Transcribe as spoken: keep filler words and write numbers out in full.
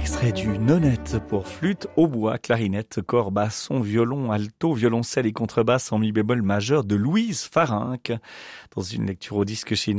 extrait du nonette pour flûte, hautbois, clarinette, corps, basson, violon, alto, violoncelle et contrebasse en mi bémol majeur de Louise Farinck, dans une lecture au disque chez